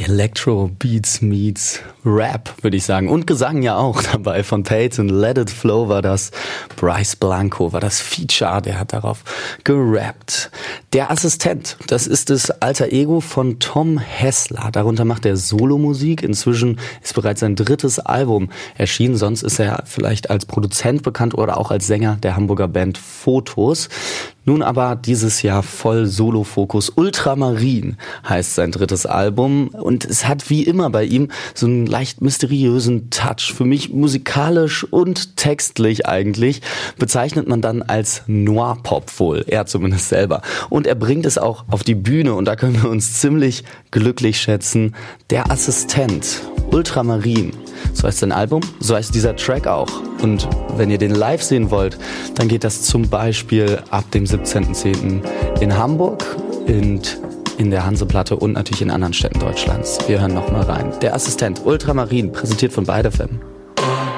Electro Beats meets Rap, würde ich sagen. Und Gesang ja auch dabei von Peyton. Let It Flow war das. Bryce Blanco war das Feature, der hat darauf gerappt. Der Assistent, das ist das Alter Ego von Tom Hessler. Darunter macht er Solomusik. Inzwischen ist bereits sein 3. Album erschienen. Sonst ist er vielleicht als Produzent bekannt oder auch als Sänger der Hamburger Band Fotos. Nun aber dieses Jahr voll Solo-Fokus. Ultramarin heißt sein 3. Album und es hat wie immer bei ihm so einen leicht mysteriösen Touch. Für mich musikalisch und textlich eigentlich bezeichnet man dann als Noir-Pop wohl, er zumindest selber. Und er bringt es auch auf die Bühne und da können wir uns ziemlich glücklich schätzen. Der Assistent, Ultramarin. So heißt sein Album, so heißt dieser Track auch. Und wenn ihr den live sehen wollt, dann geht das zum Beispiel ab dem 17.10. in Hamburg, in der Hanseplatte und natürlich in anderen Städten Deutschlands. Wir hören nochmal rein. Der Assistent, Ultramarin, präsentiert von Beide FM.